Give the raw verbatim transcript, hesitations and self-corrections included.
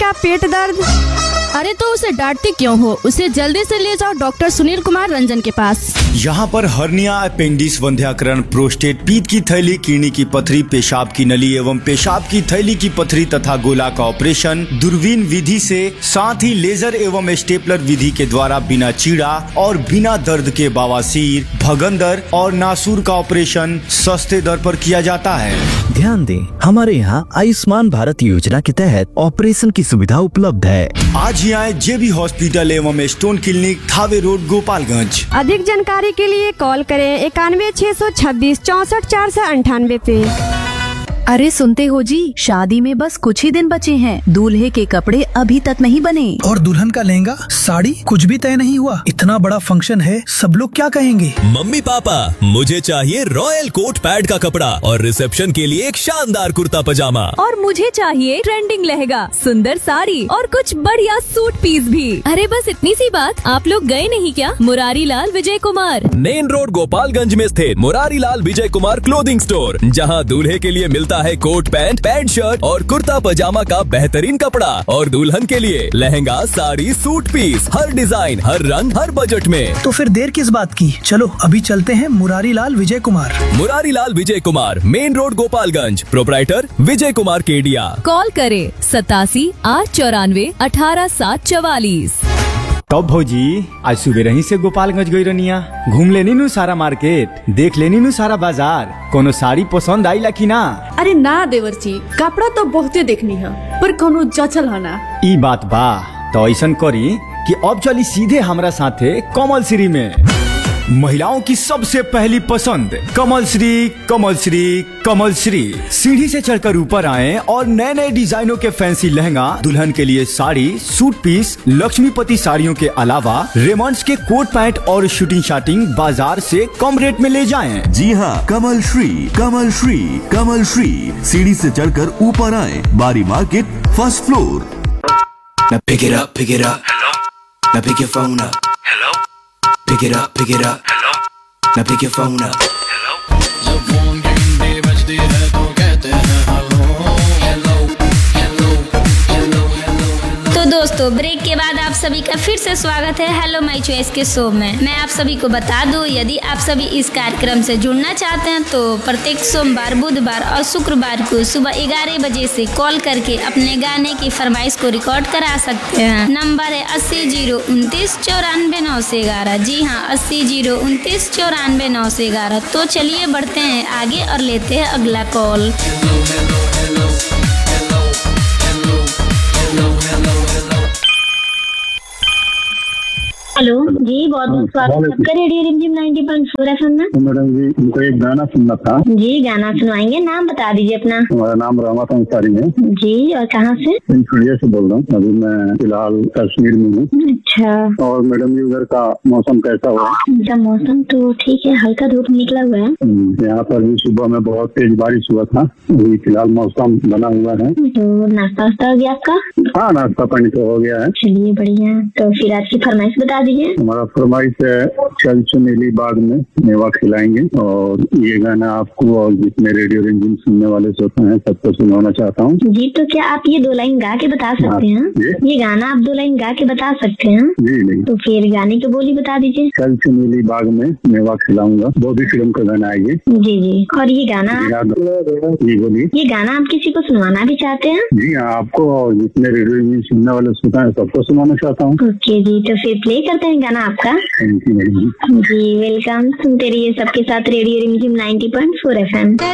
का पेट दर्द। अरे तो उसे डांटते क्यों हो? उसे जल्दी से ले जाओ डॉक्टर सुनील कुमार रंजन के पास। यहाँ पर हर्निया, अपेंडिक्स, वंध्याकरण, प्रोस्टेट, पीत की थैली, किडनी की पथरी, पेशाब की नली एवं पेशाब की थैली की पथरी तथा गोला का ऑपरेशन दूरबीन विधि से, साथ ही लेजर एवं स्टेपलर विधि के द्वारा बिना चीड़ा और बिना दर्द के बवासीर, भगंदर और नासूर का ऑपरेशन सस्ते दर पर किया जाता है। ध्यान दें, हमारे यहाँ आयुष्मान भारत योजना के तहत ऑपरेशन की सुविधा उपलब्ध है। आज ही आए जेबी हॉस्पिटल एवं stone clinic, Thawe road, Gopalganj. अधिक जानकारी के लिए कॉल करें इक्यानवे छह सौ छब्बीस चौसठ चार सौ अंठानवे पे। अरे सुनते हो जी, शादी में बस कुछ ही दिन बचे हैं। दूल्हे के कपड़े अभी तक नहीं बने और दुल्हन का लहंगा, साड़ी कुछ भी तय नहीं हुआ। इतना बड़ा फंक्शन है, सब लोग क्या कहेंगे? मम्मी पापा, मुझे चाहिए रॉयल कोट पैड का कपड़ा और रिसेप्शन के लिए एक शानदार कुर्ता पजामा। और मुझे चाहिए ट्रेंडिंग लहंगा, सुंदर साड़ी और कुछ बढ़िया सूट पीस भी। अरे बस इतनी सी बात, आप लोग गए नहीं क्या मुरारी लाल विजय कुमार? मेन रोड गोपालगंज में स्थित मुरारी लाल विजय कुमार क्लोथिंग स्टोर, जहां दूल्हे के लिए मिलता है कोट पैंट, पैंट शर्ट और कुर्ता पजामा का बेहतरीन कपड़ा और दुल्हन के लिए लहंगा, साड़ी, सूट पीस, हर डिजाइन, हर रंग, हर बजट में। तो फिर देर किस बात की, चलो अभी चलते हैं Murari Lal Vijay Kumar. Murari Lal Vijay Kumar, main road Gopalganj, proprietor Vijay Kumar Kedia. Call करे सतासी आठ चौरानवे अठारह सात चवालीस। तब भौजी आज सुबह ही से गोपालगंज गई रनिया, घूम लेनी नु सारा मार्केट, देख लेनी नु सारा बाजार, कोनो साड़ी पसंद आईला की ना? अरे ना देवरची, कपड़ा तो बहुते देखनी है पर कोनो जचल है ना। ई बात बा, तो ऐसा करी कि अब चली सीधे हमरा साथे कमल श्री में। महिलाओं की सबसे पहली पसंद कमल श्री, कमल श्री, कमल श्री। सीढ़ी से चढ़कर ऊपर आए और नए नए डिजाइनों के फैंसी लहंगा, दुल्हन के लिए साड़ी, सूट पीस, लक्ष्मीपति साड़ियों के अलावा रेमंड्स के कोट पैंट और शूटिंग शाटिंग बाजार से कम रेट में ले जाएं। जी हाँ, कमल श्री, कमल श्री, कमल श्री। सीढ़ी से चढ़कर ऊपर आए, बारी market, first floor. Now pick it up, pick it up. Hello. Now pick your phone up. Hello. Pick it up, pick it up. Hello. Now pick your phone up. Hello. जब फोन की घंटी बजती है तो कहते हैं hello hello hello hello hello. तो दोस्तों, ब्रेक के बाद आप सभी का फिर से स्वागत है हेलो माय चॉइस के शो में। मैं आप सभी को बता दूं, यदि आप सभी इस कार्यक्रम से जुड़ना चाहते हैं तो प्रत्येक सोमवार, बुधवार और शुक्रवार को सुबह ग्यारह बजे से कॉल करके अपने गाने की फरमाइश को रिकॉर्ड करा सकते हैं। नंबर है अस्सी जीरो उनतीस चौरानवे नौ से ग्यारह। जी हाँ, अस्सी जीरो उनतीस चौरानवे नौ से ग्यारह। तो चलिए बढ़ते हैं आगे और लेते हैं अगला कॉल। हेलो जी, बहुत बहुत स्वागत आपका रेडियो रिमझिम नाइंटी पॉइंट फोर एफएम में। मैडम जी, हमको एक गाना सुनना था। जी, गाना सुनवाएंगे। नाम बता दीजिए अपना। हमारा नाम रहमत अंसारी है। जी, और कहाँ से? इंडिया से बोल रहा हूँ। अभी मैं फिलहाल कश्मीर में हूँ। अच्छा। और मैडम जी, उधर का मौसम कैसा हुआ? अच्छा, मौसम तो ठीक है, हल्का धूप निकला हुआ है। यहाँ पर भी सुबह में बहुत तेज बारिश हुआ था। अभी फिलहाल मौसम बना हुआ है। तो नाश्ता वास्ता हो गया आपका? हाँ, नाश्ता पानी तो हो गया है। चलिए बढ़िया। तो फिर आज की फरमाइश बता दीजिए। हमारा फरमाइश है चल चमेली बाग में मेवा खिलाएंगे, और ये गाना आपको और जितने रेडियो रिमझिम सुनने वाले श्रोता हैं सबको सुनाना चाहता हूँ। जी, तो क्या आप ये दो लाइन गा के बता सकते हैं? ये गाना आप दो लाइन गा के बता सकते हैं? जी नहीं। तो फिर गाने की बोली बता दीजिए। चल चमेली बाग में मेवा खिलाऊंगा, बॉबी फिल्म का गाना है ये। जी जी। और ये गाना जी बोलिए। ये गाना आप किसी को सुनवाना भी चाहते हैं? जी हाँ, आपको और जितने रेडियो रिमझिम सुनने वाले श्रोता हैं सबको सुनाना चाहता हूँ। ओके जी, तो फिर प्ले करते हैं गाना आपका। Thank you madam ji, welcome. सुनते रहिए सबके साथ रेडियो रिमझिम नाइंटी पॉइंट फोर एफएम।